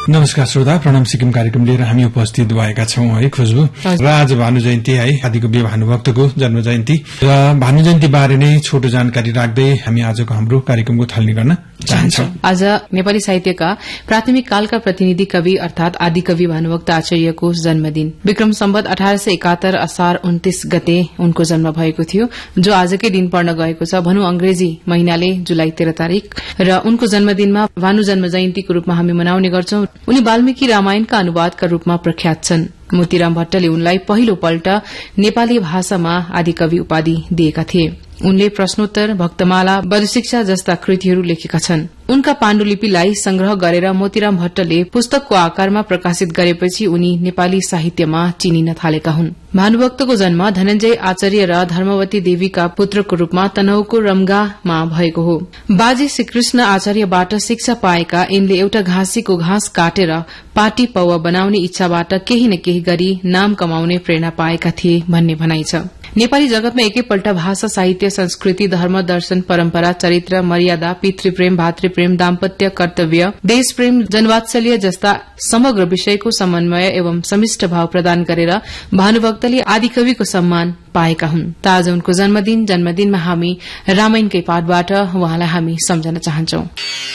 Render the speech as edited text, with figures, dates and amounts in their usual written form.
नमस्कार श्रोता, प्रणाम सिक्किम कार्यक्रम लिएर हामी उपस्थित भएका छौं है खुशबु। र आज भानु जयन्ती है, आदिकवि भानुभक्तको जन्म जयन्ती र भानु जयन्ती बारे नै छोटो जानकारी राख्दै हामी आजको हाम्रो कार्यक्रमको थालनी गर्न चाहन्छौं। आज नेपाली साहित्यका प्राथमिक कालका प्रतिनिधि कवि अर्थात आदिकवि भानुभक्त आचार्यको जन्मदिन विक्रम सम्वत 1871 असार 29 गते उनको जन्म भएको थियो, जो आजकै दिन पर्न गएको छ। भनौं अंग्रेजी महिनाले जुलाई 13 तारिक, र उनको जन्मदिनमा भानु जन्म जयन्तीको रूपमा हामी मनाउने गर्छौं। उनी वाल्मीकि रामायणका अनुवादका रूपमा प्रख्यात छन्। मोतीराम भट्टले उनलाई पहिलो पल्ट नेपाली भाषामा आदिकवि उपाधि दिएका थिए। उनले प्रश्नोत्तर, भक्तमाला, वधशिक्षा जस्ता कृतिहरू लेखेका छन्। उनका पाण्डुलिपिलाई संग्रह गरेर मोतीराम भट्टले पुस्तकको आकारमा प्रकाशित गरेपछि उनी नेपाली साहित्यमा चिनिन थालेका हुन्। भानुभक्तको जन्म धनञ्जय आचार्य र धर्मवती देवीका पुत्रको रूपमा तनहुको रम्गामा भएको हो। बाजे श्रीकृष्ण आचार्यबाट शिक्षा पाएका यिनले एउटा घाँसीको घाँस काटेर पाटी पौवा बनाउने इच्छाबाट केही न केही गरी नाम कमाउने प्रेरणा पाएका थिए भन्ने भनाइ छ। नेपाली जगतमा एकैपल्ट भाषा, साहित्य, संस्कृति, धर्म, दर्शन, परम्परा, चरित्र, मर्यादा, पितृप्रेम, भातृप्रेम, दाम्पत्य, कर्तव्य, देशप्रेम, जनवात्सल्य जस्ता समग्र विषयको समन्वय एवं समिष्ट भाव प्रदान गरेर भानुभक्तले आदिकविको सम्मान पाएका हुन्। त आज उनको जन्मदिनमा हामी रामायणकै पाठबाट उहाँलाई हामी सम्झन चाहन्छौं।